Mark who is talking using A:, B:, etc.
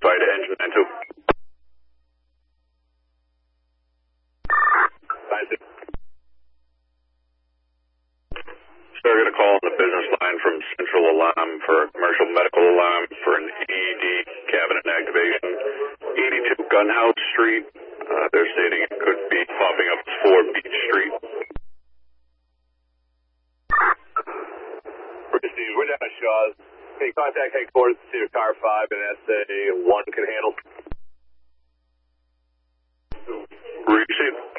A: standby to engine 92. So we're going to call on the business line from Central Alarm for a commercial medical alarm for an ED cabinet activation. 82 Gunhouse Street. They're stating it could be popping up 4 Beach Street.
B: Steve, we're down at Shaw's. Can you contact headquarters to see if car 5 and SA1 can handle?
A: Receive.